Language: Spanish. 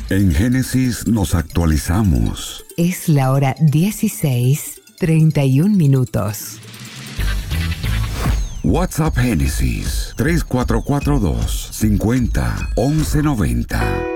En Génesis nos actualizamos. Es la hora 16:31. WhatsApp Génesis 3442 50 1190.